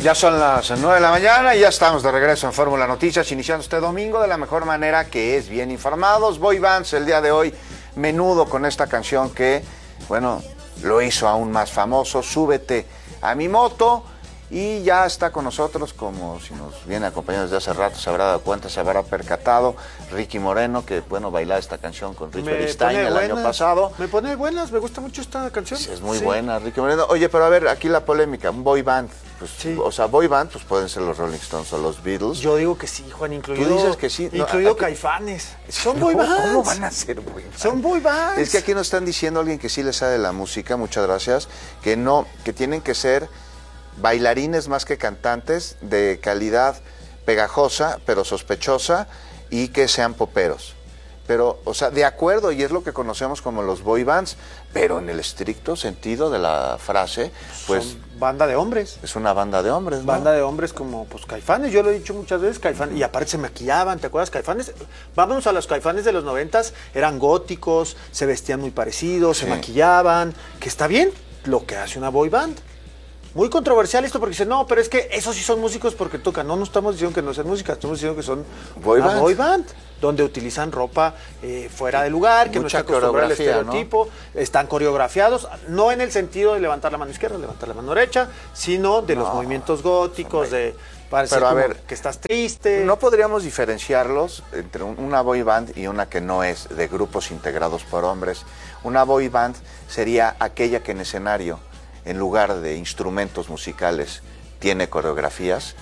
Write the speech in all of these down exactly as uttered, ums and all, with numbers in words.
Ya son las nueve de la mañana y ya estamos de regreso en Fórmula Noticias, iniciando este domingo de la mejor manera, que es bien informados. Boy bands el día de hoy, Menudo con esta canción que, bueno, lo hizo aún más famoso, Súbete a mi moto. Y ya está con nosotros, como si nos viene acompañando desde hace rato, se habrá dado cuenta, se habrá percatado, Ricky Moreno, que bueno, bailaba esta canción con Richard Stein el buenas, año pasado. Me pone buenas, me gusta mucho esta canción. Sí, es muy sí. buena, Ricky Moreno. Oye, pero a ver, aquí la polémica, un boy band. Pues, sí. O sea, boy band, pues pueden ser los Rolling Stones o los Beatles. Yo digo que sí, Juan, incluido. Tú dices que sí. Incluido no, aquí, Caifanes. Son boy bands. ¿Cómo van a ser boy bands? Son boy bands. Es que aquí nos están diciendo alguien que sí le sabe de la música, muchas gracias, que no, que tienen que ser bailarines más que cantantes, de calidad pegajosa, pero sospechosa, y que sean poperos. Pero, o sea, de acuerdo, y es lo que conocemos como los boy bands, pero en el estricto sentido de la frase, pues... Son banda de hombres. Es una banda de hombres, ¿no? Banda de hombres como, pues, Caifanes, yo lo he dicho muchas veces, Caifanes, y aparte se maquillaban, ¿te acuerdas? Caifanes, vámonos a los Caifanes de los noventas, eran góticos, se vestían muy parecidos, sí. Se maquillaban, que está bien, lo que hace una boy band. Muy controversial esto porque dicen, no, pero es que esos sí son músicos porque tocan. No, no estamos diciendo que no sean músicas, estamos diciendo que son boy una band. boy band, donde utilizan ropa eh, fuera de lugar, que mucha no está acostumbrada al estereotipo, ¿no? Están coreografiados, no en el sentido de levantar la mano izquierda, levantar la mano derecha, sino de los no, movimientos góticos, de parecer pero a como ver, que estás triste. No podríamos diferenciarlos entre una boy band y una que no es, de grupos integrados por hombres. Una boy band sería aquella que en escenario, en lugar de instrumentos musicales, tiene coreografías.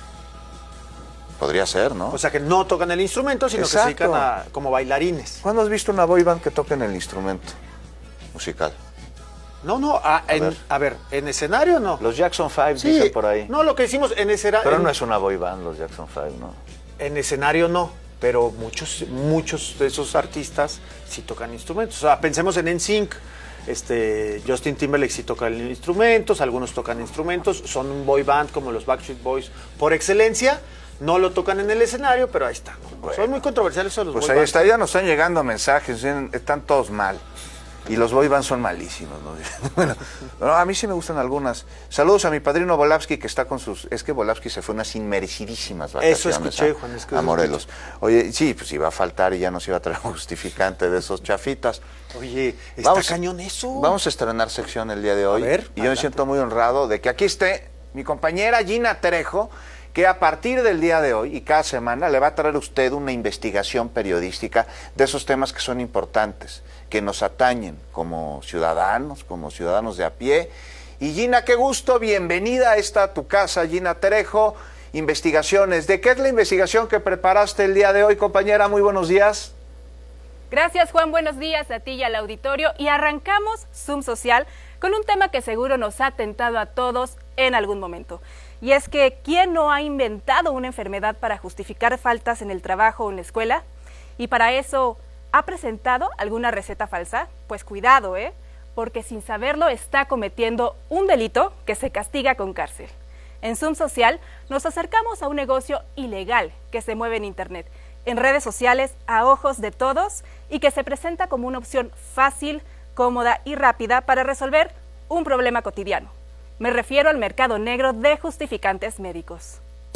Podría ser, ¿no? O sea, que no tocan el instrumento, sino Exacto. que se dedican a, como bailarines. ¿Cuándo has visto una boy band que toque en el instrumento musical? No, no, a, a, en, ver. a ver, en escenario no. Los Jackson Five sí, dicen por ahí. No, lo que hicimos en escenario... Pero en, no es una boy band los Jackson Five, ¿no? En escenario no, pero muchos, muchos de esos artistas sí tocan instrumentos. O sea, pensemos en N Sync. Este, Justin Timberlake sí toca instrumentos, algunos tocan instrumentos, son un boy band como los Backstreet Boys por excelencia, no lo tocan en el escenario, pero ahí está. Bueno, son muy controversiales esos los pues boy ahí bands. está, ya nos están llegando mensajes, están todos mal. Y los boy bands son malísimos, ¿no? Bueno, no, a mí sí me gustan algunas. Saludos a mi padrino Volavsky, que está con sus... Es que Volavsky se fue unas inmerecidísimas vacaciones. Eso escuché, a, Juan. Es que a Morelos. Escuché. Oye, sí, pues iba a faltar y ya nos iba a traer un justificante de esos chafitas. Oye, está vamos, cañón eso. Vamos a estrenar sección el día de hoy. A ver, y adelante. Yo me siento muy honrado de que aquí esté mi compañera Gina Trejo, que a partir del día de hoy y cada semana le va a traer a usted una investigación periodística de esos temas que son importantes, que nos atañen como ciudadanos, como ciudadanos de a pie. Y Gina, qué gusto, bienvenida a esta tu casa, Gina Trejo, investigaciones. ¿De qué es la investigación que preparaste el día de hoy, compañera? Muy buenos días. Gracias, Juan, buenos días a ti y al auditorio. Y arrancamos Zoom Social con un tema que seguro nos ha tentado a todos en algún momento. Y es que, ¿quién no ha inventado una enfermedad para justificar faltas en el trabajo o en la escuela? Y para eso, ¿ha presentado alguna receta falsa? Pues cuidado, ¿eh? Porque sin saberlo está cometiendo un delito que se castiga con cárcel. En Zoom Social nos acercamos a un negocio ilegal que se mueve en Internet, en redes sociales, a ojos de todos, y que se presenta como una opción fácil, cómoda y rápida para resolver un problema cotidiano. Me refiero al mercado negro de justificantes médicos.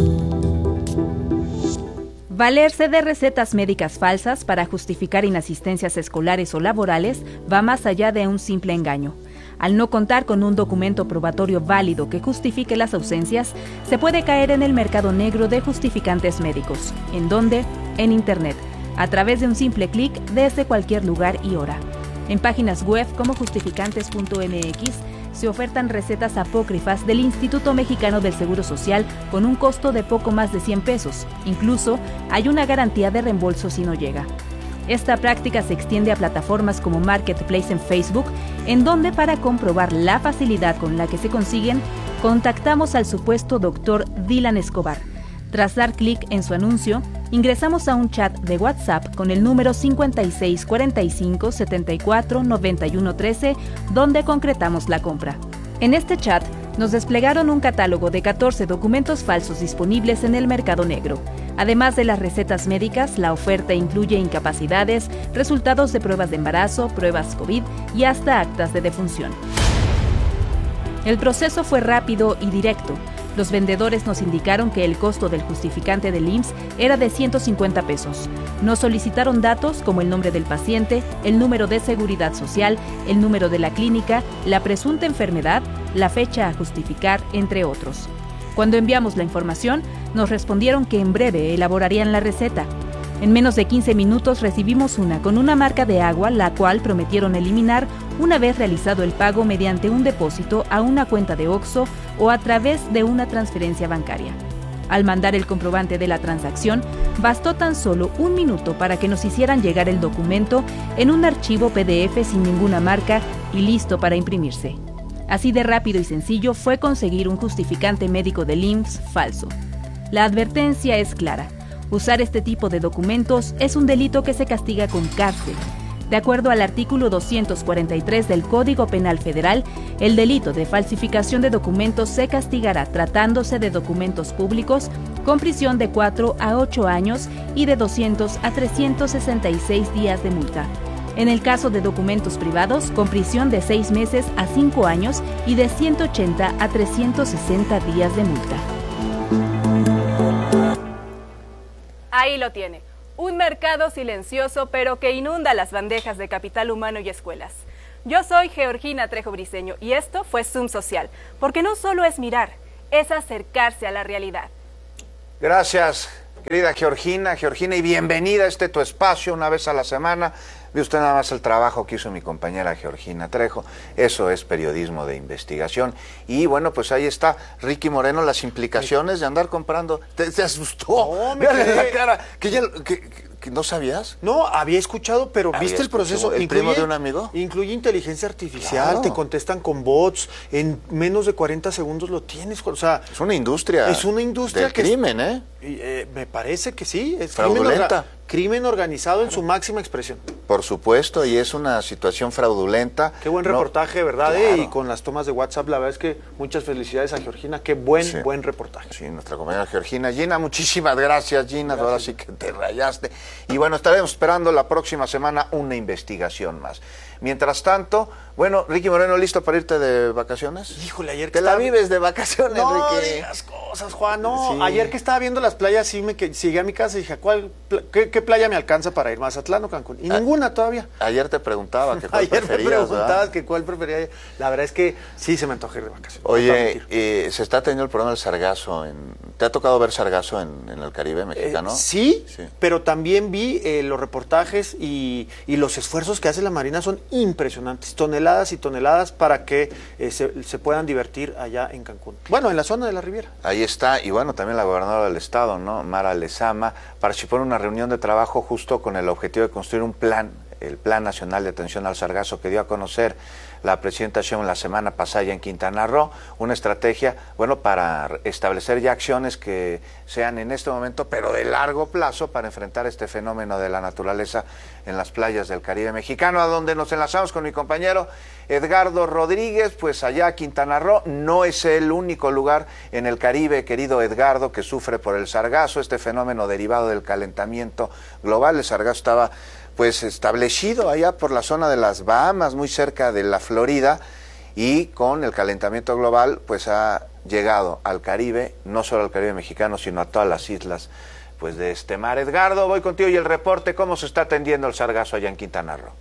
Valerse de recetas médicas falsas para justificar inasistencias escolares o laborales va más allá de un simple engaño. Al no contar con un documento probatorio válido que justifique las ausencias, se puede caer en el mercado negro de justificantes médicos. ¿En dónde? En Internet, a través de un simple clic desde cualquier lugar y hora. En páginas web como justificantes punto m x se ofertan recetas apócrifas del Instituto Mexicano del Seguro Social con un costo de poco más de cien pesos. Incluso hay una garantía de reembolso si no llega. Esta práctica se extiende a plataformas como Marketplace en Facebook, en donde para comprobar la facilidad con la que se consiguen, contactamos al supuesto doctor Dylan Escobar. Tras dar clic en su anuncio, ingresamos a un chat de WhatsApp con el número cincuenta y seis cuarenta y cinco setenta y cuatro noventa y uno trece, donde concretamos la compra. En este chat nos desplegaron un catálogo de catorce documentos falsos disponibles en el mercado negro. Además de las recetas médicas, la oferta incluye incapacidades, resultados de pruebas de embarazo, pruebas COVID y hasta actas de defunción. El proceso fue rápido y directo. Los vendedores nos indicaron que el costo del justificante del I M S S era de ciento cincuenta pesos. Nos solicitaron datos como el nombre del paciente, el número de seguridad social, el número de la clínica, la presunta enfermedad, la fecha a justificar, entre otros. Cuando enviamos la información, nos respondieron que en breve elaborarían la receta. En menos de quince minutos recibimos una con una marca de agua, la cual prometieron eliminar una vez realizado el pago mediante un depósito a una cuenta de Oxxo o a través de una transferencia bancaria. Al mandar el comprobante de la transacción, bastó tan solo un minuto para que nos hicieran llegar el documento en un archivo P D F sin ninguna marca y listo para imprimirse. Así de rápido y sencillo fue conseguir un justificante médico del I M S S falso. La advertencia es clara. Usar este tipo de documentos es un delito que se castiga con cárcel. De acuerdo al artículo doscientos cuarenta y tres del Código Penal Federal, el delito de falsificación de documentos se castigará tratándose de documentos públicos con prisión de cuatro a ocho años y de doscientos a trescientos sesenta y seis días de multa. En el caso de documentos privados, con prisión de seis meses a cinco años y de ciento ochenta a trescientos sesenta días de multa. Ahí lo tiene. Un mercado silencioso, pero que inunda las bandejas de capital humano y escuelas. Yo soy Georgina Trejo Briceño y esto fue Zoom Social, porque no solo es mirar, es acercarse a la realidad. Gracias, querida Georgina. Georgina, y bienvenida a este tu espacio una vez a la semana. Ve usted nada más el trabajo que hizo mi compañera Georgina Trejo. Eso es periodismo de investigación. Y bueno, pues ahí está Ricky Moreno, las implicaciones de andar comprando. ¿Te, te asustó? No, me Véale quedé... la cara. ¿Que, ya, que, que no sabías? No, había escuchado, pero Había ¿viste el proceso? ¿El incluye, primo de un amigo? Incluye inteligencia artificial, Claro. te contestan con bots, en menos de cuarenta segundos lo tienes. O sea, Es una industria. es una industria del que... crimen, ¿eh? Y, eh, me parece que sí, es Fraudulenta. crimen, orga- crimen organizado en su máxima expresión. Por supuesto, y es una situación fraudulenta. Qué buen No, reportaje, ¿verdad? claro. Eh, Y con las tomas de WhatsApp, la verdad es que muchas felicidades a Georgina, qué buen, Sí. buen reportaje. Sí, nuestra compañera Georgina. Gina, muchísimas gracias, Gina. Ahora sí que te rayaste. Y bueno, estaremos esperando la próxima semana una investigación más. Mientras tanto, bueno, Ricky Moreno, ¿listo para irte de vacaciones? Híjole, ayer que Te la estaba- vives de vacaciones, No Ricky. digas cosas, Juan, no. Sí. Ayer que estaba viendo las playas, sí me que, llegué a mi casa y dije, ¿cuál, pla- qué, qué playa me alcanza para ir? ¿Mazatlán o Cancún? Y Ah, ninguna todavía. Ayer te preguntaba que cuál Ayer me preferías, preguntabas ¿verdad? que cuál prefería. La verdad es que sí se me antojó ir de vacaciones. no te voy a Oye, mentir. eh, se está teniendo el problema del sargazo. En... ¿Te ha tocado ver sargazo en, en el Caribe mexicano? Eh, sí, Sí. pero también vi eh, los reportajes y, y los esfuerzos que hace la Marina son impresionantes. Toneladas y toneladas para que eh, se, se puedan divertir allá en Cancún. Bueno, en la zona de la Riviera. Ahí está, y bueno, también la gobernadora del estado, ¿no? Mara Lezama, participó en una reunión de trabajo justo con el objetivo de construir un plan, el Plan Nacional de Atención al Sargazo, que dio a conocer la presidenta Sheinbaum la semana pasada ya en Quintana Roo, una estrategia, bueno, para establecer ya acciones que sean en este momento, pero de largo plazo, para enfrentar este fenómeno de la naturaleza en las playas del Caribe mexicano, a donde nos enlazamos con mi compañero Edgardo Rodríguez. Pues allá Quintana Roo no es el único lugar en el Caribe, querido Edgardo, que sufre por el sargazo, este fenómeno derivado del calentamiento global. El sargazo estaba pues establecido allá por la zona de las Bahamas, muy cerca de la Florida, y con el calentamiento global pues ha llegado al Caribe, no solo al Caribe mexicano, sino a todas las islas pues de este mar. Edgardo, voy contigo y el reporte, ¿cómo se está atendiendo el sargazo allá en Quintana Roo?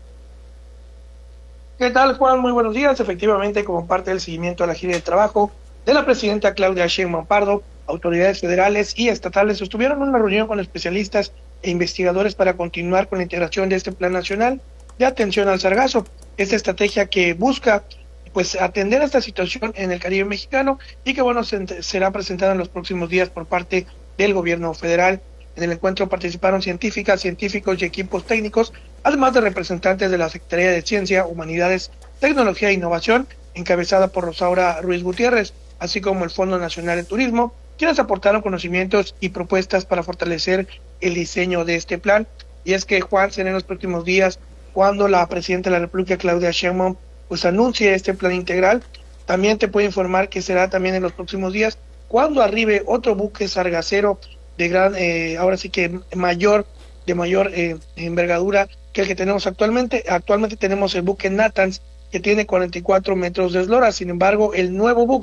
¿Qué tal, Juan? Muy buenos días. Efectivamente, como parte del seguimiento a la gira de trabajo de la presidenta Claudia Sheinbaum Pardo, autoridades federales y estatales sostuvieron una reunión con especialistas e investigadores para continuar con la integración de este Plan Nacional de Atención al Sargazo. Esta estrategia que busca pues atender a esta situación en el Caribe mexicano y que bueno se, será presentada en los próximos días por parte del gobierno federal. En el encuentro participaron científicas, científicos y equipos técnicos, además de representantes de la Secretaría de Ciencia, Humanidades, Tecnología e Innovación, encabezada por Rosaura Ruiz Gutiérrez, así como el Fondo Nacional de Turismo, quienes aportaron conocimientos y propuestas para fortalecer el diseño de este plan. Y es que, Juan, será en los próximos días cuando la presidenta de la República, Claudia Sheinbaum, pues anuncie este plan integral. También te puedo informar que será también en los próximos días cuando arribe otro buque sargacero de gran, eh, ahora sí que mayor, de mayor eh, envergadura que el que tenemos actualmente. Actualmente tenemos el buque Natanz, que tiene cuarenta y cuatro metros de eslora. Sin embargo, el nuevo buque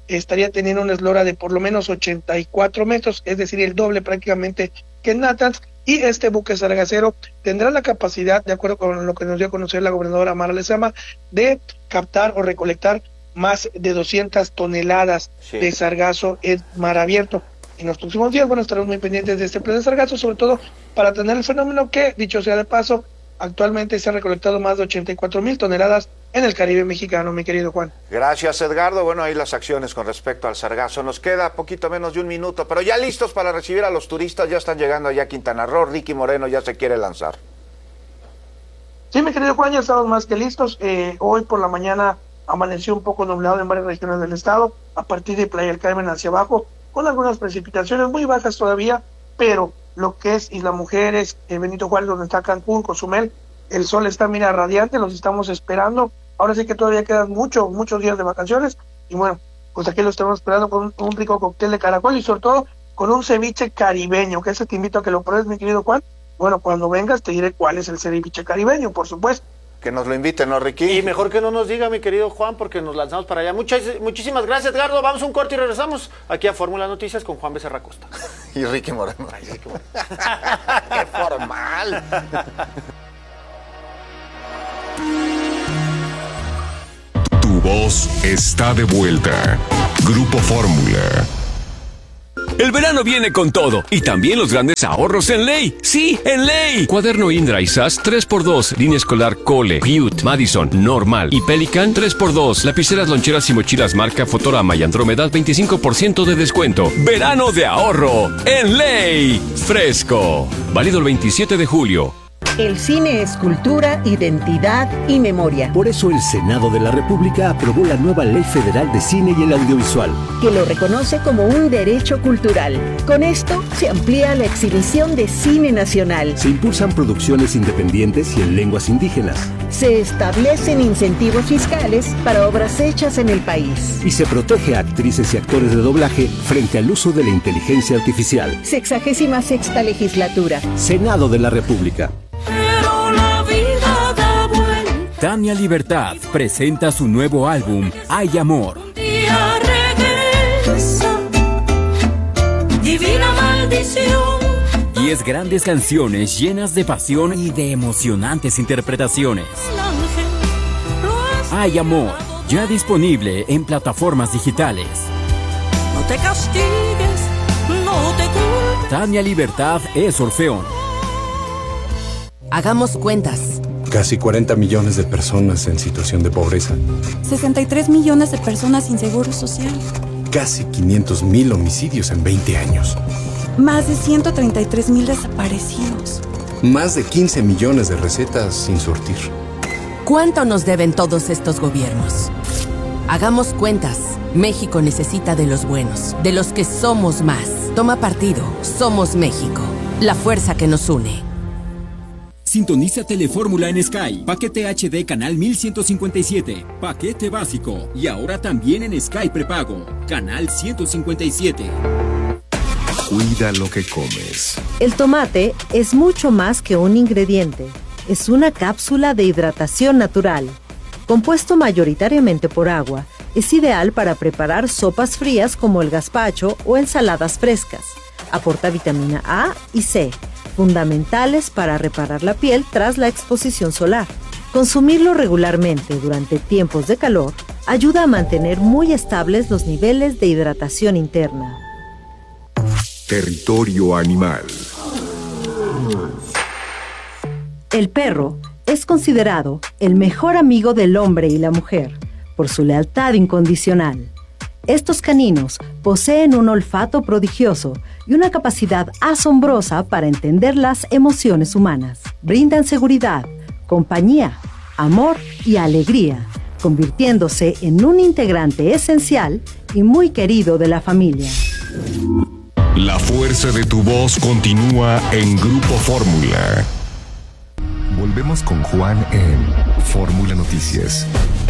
estaría teniendo una eslora de por lo menos ochenta y cuatro metros, es decir, el doble prácticamente que en Natanz, y este buque sargacero tendrá la capacidad, de acuerdo con lo que nos dio a conocer la gobernadora Mara Lezama, de captar o recolectar más de doscientas toneladas sí. de sargazo en mar abierto. En los próximos días, bueno, estaremos muy pendientes de este plan de sargazo, sobre todo para tener el fenómeno que, dicho sea de paso, actualmente se han recolectado más de ochenta y cuatro mil toneladas en el Caribe mexicano, mi querido Juan. Gracias, Edgardo. Bueno, ahí las acciones con respecto al sargazo. Nos queda poquito menos de un minuto, pero ya listos para recibir a los turistas. Ya están llegando allá a Quintana Roo. Ricky Moreno ya se quiere lanzar. Sí, mi querido Juan, ya estamos más que listos. Eh, hoy por la mañana amaneció un poco nublado en varias regiones del estado, a partir de Playa del Carmen hacia abajo, con algunas precipitaciones muy bajas todavía, pero lo que es Isla Mujeres, eh, Benito Juárez, donde está Cancún, Cozumel, el sol está, mira, radiante, los estamos esperando. Ahora sí que todavía quedan muchos, muchos días de vacaciones, y bueno, pues aquí lo estamos esperando con un, un rico cóctel de caracol y sobre todo con un ceviche caribeño, que ese te invito a que lo pruebes, mi querido Juan. Bueno, cuando vengas te diré cuál es el ceviche caribeño, por supuesto. Que nos lo inviten, ¿no, Ricky? Y mejor que no nos diga, mi querido Juan, porque nos lanzamos para allá. Muchas, muchísimas gracias, Edgardo. Vamos a un corte y regresamos aquí a Fórmula Noticias con Juan Becerra Costa. Y Ricky Moreno. Ay, Ricky Moreno. ¡Qué formal! Tu voz está de vuelta. Grupo Fórmula. El verano viene con todo y también los grandes ahorros en Ley. ¡Sí, en Ley! Cuaderno Indra y S A S tres por dos. Línea escolar Cole, Cute, Madison, Normal y Pelican tres por dos. Lapiceras, loncheras y mochilas marca Fotorama y Andrómeda veinticinco por ciento de descuento. Verano de ahorro en Ley. Fresco. Válido el veintisiete de julio. El cine es cultura, identidad y memoria. Por eso el Senado de la República aprobó la nueva Ley Federal de Cine y el Audiovisual, que lo reconoce como un derecho cultural. Con esto se amplía la exhibición de cine nacional. Se impulsan producciones independientes y en lenguas indígenas. Se establecen incentivos fiscales para obras hechas en el país. Y se protege a actrices y actores de doblaje frente al uso de la inteligencia artificial. Sexagésima sexta legislatura. Senado de la República. Pero la vida da vuelta. Tania Libertad presenta su nuevo álbum, Hay Amor. Un día regresa, divina maldición. Diez grandes canciones llenas de pasión y de emocionantes interpretaciones. Hay Amor, ya disponible en plataformas digitales. No te castigues, no te culpes. Tania Libertad es Orfeón. Hagamos cuentas. Casi cuarenta millones de personas en situación de pobreza. sesenta y tres millones de personas sin seguro social. Casi quinientos mil homicidios en veinte años. Más de ciento treinta y tres mil desaparecidos. Más de quince millones de recetas sin surtir. ¿Cuánto nos deben todos estos gobiernos? Hagamos cuentas. México necesita de los buenos, de los que somos más. Toma partido. Somos México. La fuerza que nos une. Sintoniza Telefórmula en Sky. Paquete H D Canal mil ciento cincuenta y siete. Paquete básico. Y ahora también en Sky Prepago. Canal ciento cincuenta y siete. Cuida lo que comes. El tomate es mucho más que un ingrediente. Es una cápsula de hidratación natural. Compuesto mayoritariamente por agua, es ideal para preparar sopas frías como el gazpacho o ensaladas frescas. Aporta vitamina A y C, fundamentales para reparar la piel tras la exposición solar. Consumirlo regularmente durante tiempos de calor ayuda a mantener muy estables los niveles de hidratación interna. Territorio animal. El perro es considerado el mejor amigo del hombre y la mujer por su lealtad incondicional. Estos caninos poseen un olfato prodigioso y una capacidad asombrosa para entender las emociones humanas. Brindan seguridad, compañía, amor y alegría, convirtiéndose en un integrante esencial y muy querido de la familia. La fuerza de tu voz continúa en Grupo Fórmula. Volvemos con Juan en Fórmula Noticias.